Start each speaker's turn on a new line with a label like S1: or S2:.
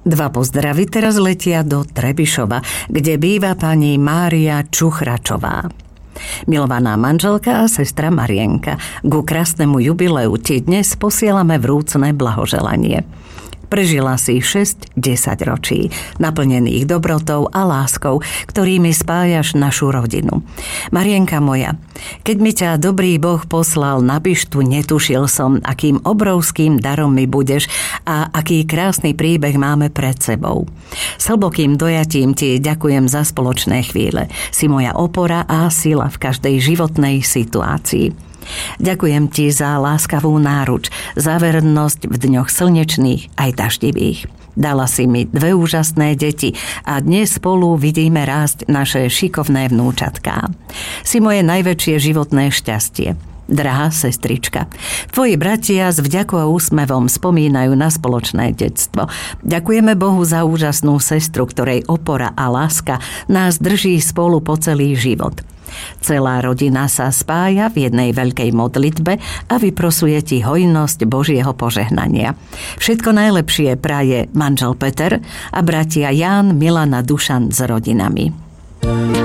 S1: Dva pozdravy teraz letia do Trebišova, kde býva pani Mária Čuchračová. Milovaná manželka a sestra Marienka, ku krásnemu jubileu ti dnes posielame vrúcne blahoželanie. Prežila si 6-10 ročí, naplnených dobrotou a láskou, ktorými spájaš našu rodinu. Marienka moja, keď mi ťa dobrý Boh poslal na bištu, netušil som, akým obrovským darom mi budeš a aký krásny príbeh máme pred sebou. S hlbokým dojatím ti ďakujem za spoločné chvíle. Si moja opora a sila v každej životnej situácii. Ďakujem ti za láskavú náruč, za vernosť v dňoch slnečných aj daždivých. Dala si mi 2 úžasné deti a dnes spolu vidíme rásť naše šikovné vnúčatká. Si moje najväčšie životné šťastie. Drahá sestrička, tvoji bratia s vďakou a úsmevom spomínajú na spoločné detstvo. Ďakujeme Bohu za úžasnú sestru, ktorej opora a láska nás drží spolu po celý život. Celá rodina sa spája v jednej veľkej modlitbe a vyprosuje ti hojnosť Božieho požehnania. Všetko najlepšie praje manžel Peter a bratia Ján, Milan a Dušan s rodinami.